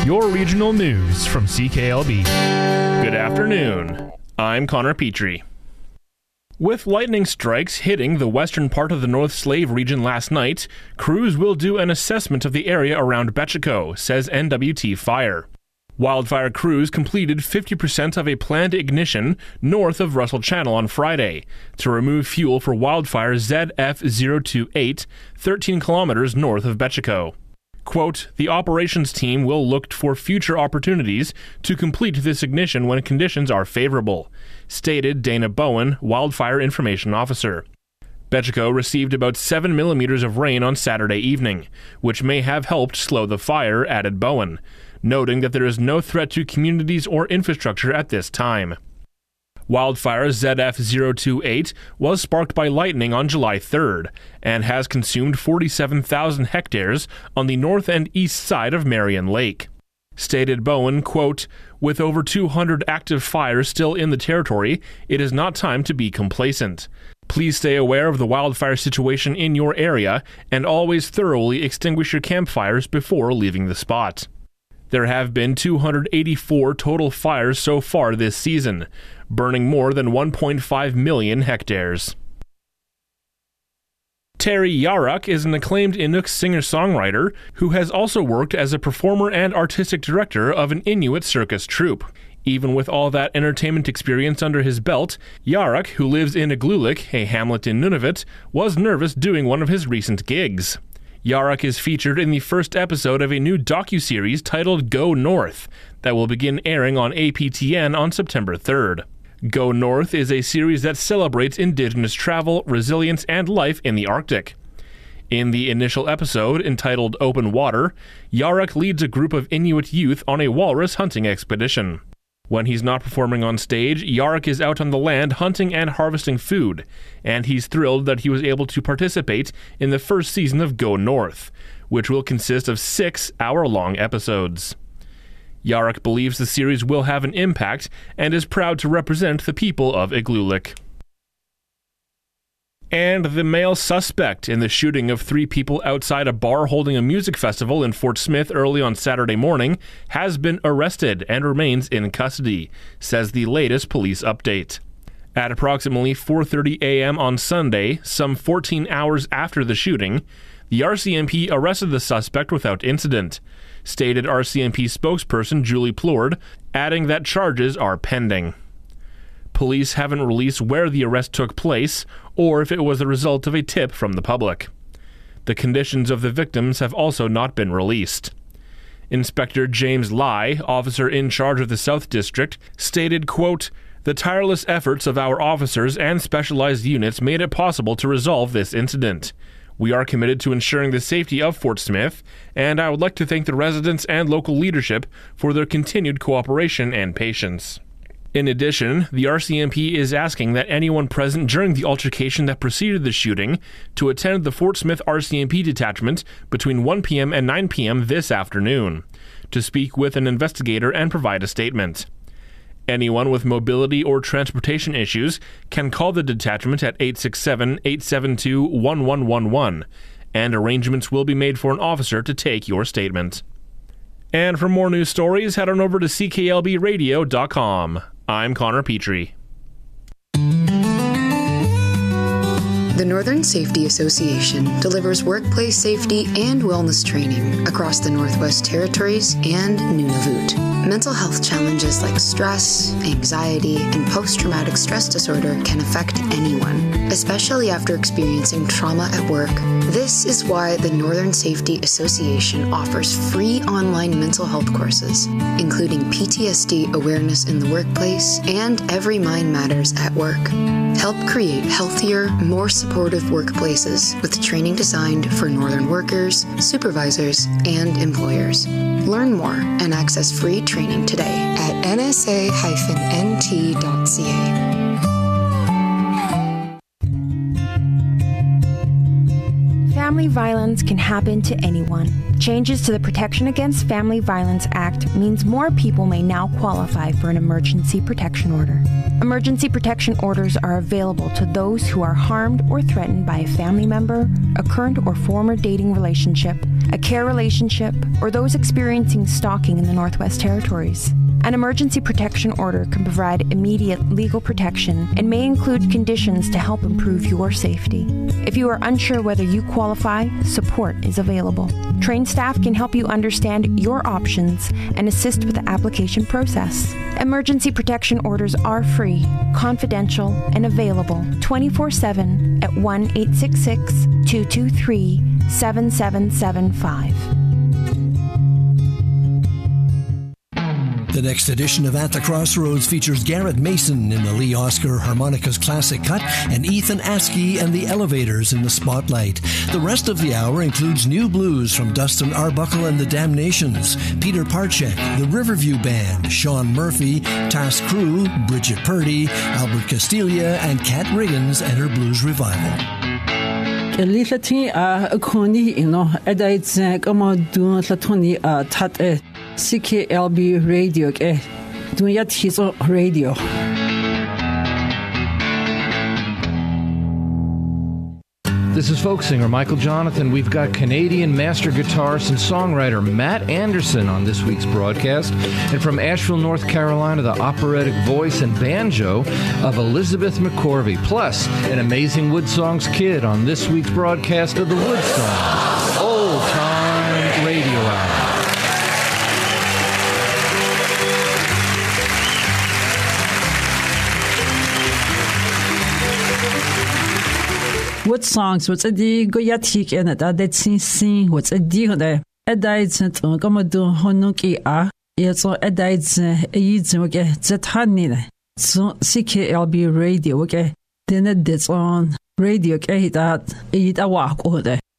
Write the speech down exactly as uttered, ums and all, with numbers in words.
Your regional news from C K L B. Good afternoon. I'm Connor Petrie. With lightning strikes hitting the western part of the North Slave region last night, crews will do an assessment of the area around Betchico, says N W T Fire. Wildfire crews completed fifty percent of a planned ignition north of Russell Channel on Friday to remove fuel for wildfire Z F zero two eight, thirteen kilometers north of Betchico. Quote, the operations team will look for future opportunities to complete this ignition when conditions are favorable, stated Dana Bowen, Wildfire Information Officer. Betchico received about seven millimeters of rain on Saturday evening, which may have helped slow the fire, added Bowen, noting that there is no threat to communities or infrastructure at this time. Wildfire Z F zero two eight was sparked by lightning on July third and has consumed forty-seven thousand hectares on the north and east side of Marion Lake. Stated Bowen, quote, with over two hundred active fires still in the territory, it is not time to be complacent. Please stay aware of the wildfire situation in your area and always thoroughly extinguish your campfires before leaving the spot. There have been two hundred eighty-four total fires so far this season, burning more than one point five million hectares. Terry Yaruk is an acclaimed Inuk singer-songwriter who has also worked as a performer and artistic director of an Inuit circus troupe. Even with all that entertainment experience under his belt, Yaruk, who lives in Igloolik, a hamlet in Nunavut, was nervous doing one of his recent gigs. Yaruk is featured in the first episode of a new docuseries titled Go North that will begin airing on A P T N on September third. Go North is a series that celebrates Indigenous travel, resilience, and life in the Arctic. In the initial episode, entitled Open Water, Yaruk leads a group of Inuit youth on a walrus hunting expedition. When he's not performing on stage, Yaruk is out on the land hunting and harvesting food, and he's thrilled that he was able to participate in the first season of Go North, which will consist of six hour-long episodes. Yaruk believes the series will have an impact and is proud to represent the people of Igloolik. And the male suspect in the shooting of three people outside a bar holding a music festival in Fort Smith early on Saturday morning has been arrested and remains in custody, says the latest police update. At approximately four thirty a.m. on Sunday, some fourteen hours after the shooting, the R C M P arrested the suspect without incident, stated R C M P spokesperson Julie Plourde, adding that charges are pending. Police haven't released where the arrest took place or if it was the result of a tip from the public. The conditions of the victims have also not been released. Inspector James Lai, officer in charge of the South District, stated, quote, the tireless efforts of our officers and specialized units made it possible to resolve this incident. We are committed to ensuring the safety of Fort Smith, and I would like to thank the residents and local leadership for their continued cooperation and patience. In addition, the R C M P is asking that anyone present during the altercation that preceded the shooting to attend the Fort Smith R C M P detachment between one p.m. and nine p.m. this afternoon to speak with an investigator and provide a statement. Anyone with mobility or transportation issues can call the detachment at eight six seven, eight seven two, one one one one, and arrangements will be made for an officer to take your statement. And for more news stories, head on over to C K L B radio dot com. I'm Connor Petrie. The Northern Safety Association delivers workplace safety and wellness training across the Northwest Territories and Nunavut. Mental health challenges like stress, anxiety, and post-traumatic stress disorder can affect anyone, especially after experiencing trauma at work. This is why the Northern Safety Association offers free online mental health courses, including P T S D awareness in the workplace and Every Mind Matters at Work. Help create healthier, more supportive workplaces with training designed for Northern workers, supervisors, and employers. Learn more and access free training today at N S A dash N T dot C A. Family violence can happen to anyone. Changes to the Protection Against Family Violence Act means more people may now qualify for an emergency protection order. Emergency protection orders are available to those who are harmed or threatened by a family member, a current or former dating relationship, a care relationship, or those experiencing stalking in the Northwest Territories. An emergency protection order can provide immediate legal protection and may include conditions to help improve your safety. If you are unsure whether you qualify, support is available. Trained staff can help you understand your options and assist with the application process. Emergency protection orders are free, confidential, and available twenty-four seven at one eight six six, two two three, seven seven seven five. The next edition of At the Crossroads features Garrett Mason in the Lee Oscar Harmonicas Classic Cut and Ethan Askey and the Elevators in the Spotlight. The rest of the hour includes new blues from Dustin Arbuckle and the Damnations, Peter Parchek, the Riverview Band, Sean Murphy, Tass Crew, Bridget Purdy, Albert Castilla, and Kat Riggins and her Blues Revival. Lilati a koni ino edait kama du latoni a tat C K L B radio ke dunyat hizo radio. This is folk singer Michael Jonathan. We've got Canadian master guitarist and songwriter Matt Anderson on this week's broadcast. And from Asheville, North Carolina, the operatic voice and banjo of Elizabeth McCorvey. Plus, an amazing Wood Songs kid on this week's broadcast of the Wood Songs Old Time Radio Hour. Wood Songs, what's a di goyatik and at that sin sing, what's a deal there? A diet on Commodore Honuki a, it's all a diet a yids and get Zetanina. So C K L B radio, okay? Then it's on radio, okay? That eat a walk over there.